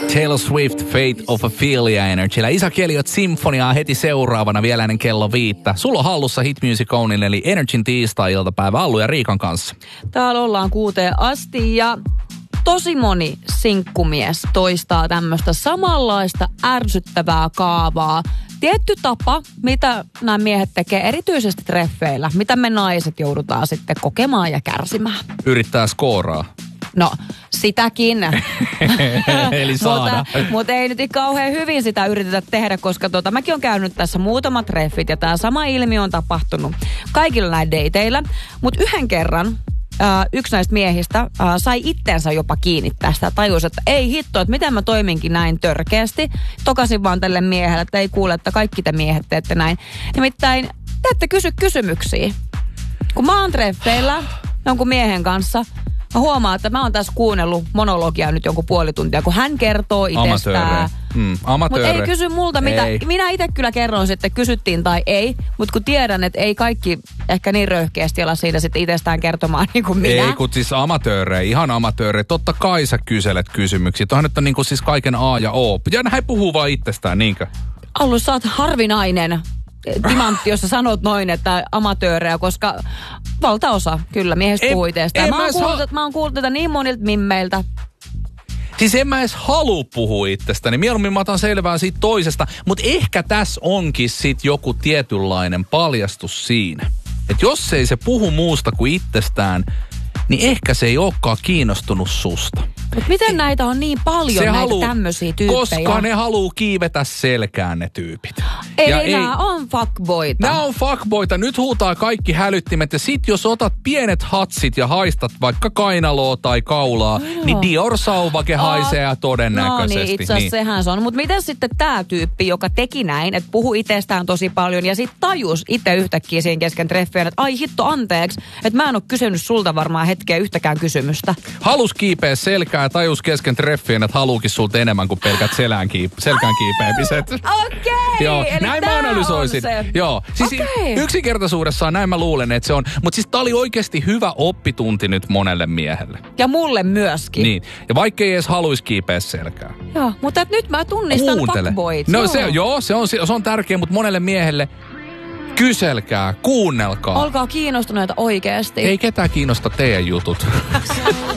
Taylor Swift, Fate of Ophelia Energyllä. Isaac Elliot Symphoniaa heti seuraavana vielä ennen kello 5. Sulla on hallussa Hit Music Ownille, eli Energyn tiistai-iltapäivä Allu ja Riikan kanssa. Täällä ollaan 6 asti ja tosi moni sinkkumies toistaa tämmöistä samanlaista ärsyttävää kaavaa. Tietty tapa, mitä nämä miehet tekee, erityisesti treffeillä, mitä me naiset joudutaan sitten kokemaan ja kärsimään. Yrittää skooraa. No, sitäkin. Eli saada. Mutta ei nyt kauhean hyvin sitä yritetä tehdä, koska mäkin on käynyt tässä muutamat treffit ja tämä sama ilmiö on tapahtunut kaikilla näillä dateilla. Mutta yhden kerran yksi näistä miehistä sai itteensä jopa kiinni tästä. Tajusi, että ei hitto, että miten mä toiminkin näin törkeästi. Tokasin vaan tälle miehelle, että ei kuule, että kaikki te miehet teette näin. Nimittäin te ette kysy kysymyksiä. Kun mä oon treffeillä jonkun miehen kanssa, mä huomaan, että mä oon tässä kuunnellut monologia nyt jonkun puoli tuntia, kun hän kertoo itsestään. Mutta ei kysy multa, mitä. Ei. Minä itse kyllä kerron sitten, kysyttiin tai ei. Mutta kun tiedän, että ei kaikki ehkä niin röyhkeästi ala siitä sitten itsestään kertomaan niin kuin minä. Ei, kun siis amatöörejä, ihan amatöörejä. Totta kai sä kyselet kysymyksiä. Tuohan nyt on niin kuin siis kaiken A ja O. Ja hän puhuu vaan itsestään, niinkö? Allu, sä oot harvinainen timantti, jos sä sanot noin, että amatöörejä, koska valtaosa kyllä miehistä puhuu itsestään. Mä oon kuullut tätä niin monilta mimmeiltä. Siis en mä edes halua puhua itsestäni. Mieluummin mä otan selvää siitä toisesta. Mutta ehkä tässä onkin sit joku tietynlainen paljastus siinä. Että jos ei se puhu muusta kuin itsestään, niin ehkä se ei olekaan kiinnostunut susta. Mutta miten näitä on niin paljon, näitä tämmöisiä tyyppejä? Koska ne haluu kiivetä selkään ne tyypit. Eli nämä on fuckboita. Nämä on fuckboita. Nyt huutaa kaikki hälyttimet. Ja sit jos otat pienet hatsit ja haistat vaikka kainaloa tai kaulaa, niin Dior-sauvake haisee ja todennäköisesti. No niin, itse asiassa sehän se on. Mutta miten sitten tämä tyyppi, joka teki näin, että puhui itsestään tosi paljon ja sit tajus itse yhtäkkiä siinä kesken treffeen, että ai hitto anteeksi, että mä en ole kysynyt sulta varmaan hetkeä yhtäkään kysymystä. Halus kiipeä selkään ja tajus kesken treffien, että haluukin sulta enemmän kuin pelkät selkään kiipeämiset. Okei. Joo, näin mä analysoisin. Joo, siis yksinkertaisuudessaan näin mä luulen, että se on. Mutta siis tää oli oikeasti hyvä oppitunti nyt monelle miehelle. Ja mulle myöskin. Niin, ja vaikka ei edes haluisi kiipeä selkään. Joo, mutta nyt mä tunnistan fuckboyt. No se on tärkeä, mutta monelle miehelle kyselkää, kuunnelkaa. Olkaa kiinnostuneita oikeasti. Ei ketään kiinnosta teidän jutut.